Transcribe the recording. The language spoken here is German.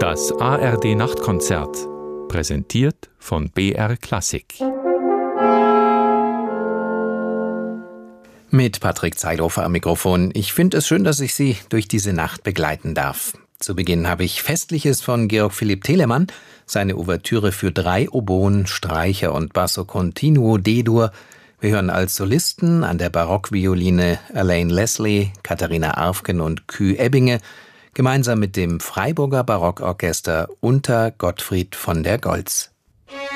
Das ARD Nachtkonzert, präsentiert von BR Klassik. Mit Patrick Zeilhofer am Mikrofon. Ich finde es schön, dass ich Sie durch diese Nacht begleiten darf. Zu Beginn habe ich Festliches von Georg Philipp Telemann, seine Ouvertüre für 3 Oboen, Streicher und Basso Continuo D-Dur. Wir hören als Solisten an der Barockvioline Elaine Leslie, Katharina Arfken und Kü Ebbinge, gemeinsam mit dem Freiburger Barockorchester unter Gottfried von der Goltz.